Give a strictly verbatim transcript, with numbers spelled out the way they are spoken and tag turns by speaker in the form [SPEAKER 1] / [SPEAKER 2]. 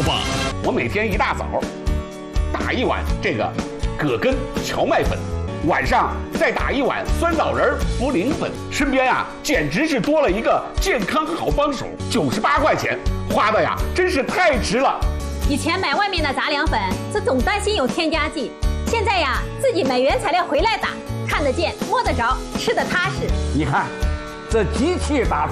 [SPEAKER 1] 吧。我每天一大早打一碗这个葛根荞麦粉，晚上再打一碗酸枣仁茯苓粉，身边呀简直是多了一个健康好帮手。九十八块钱花的呀，真是太值了。
[SPEAKER 2] 以前买外面的杂粮粉是总担心有添加剂，现在呀自己买原材料回来打，看得见摸得着，吃得踏实。
[SPEAKER 3] 你看，这机器打